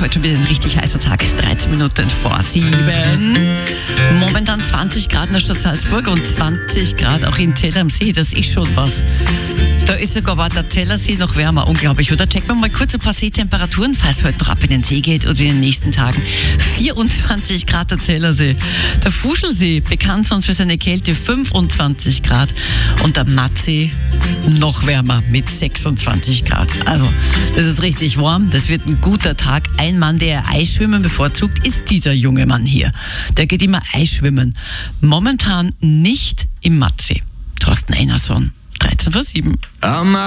heute schon wieder ein richtig heißer Tag. 13 Minuten vor 7. Momentan 20 Grad in der Stadt Salzburg und 20 Grad auch in Tell am See. Das ist schon was. Da ist sogar der Tellersee noch wärmer. Unglaublich, oder? Checken wir mal kurz ein paar Seetemperaturen, falls es heute noch ab in den See geht oder in den nächsten Tagen. 24 Grad der Tellersee. Der Fuschelsee, bekannt sonst für seine Kälte, 25 Grad. Und der Mattsee noch wärmer mit 26 Grad. Also, das ist richtig warm. Das wird ein guter Tag. Ein Mann, der Eisschwimmen bevorzugt, ist dieser junge Mann hier. Der geht immer Eisschwimmen. Momentan nicht im Mattsee. Thorsten Einerson, 13 vor 7.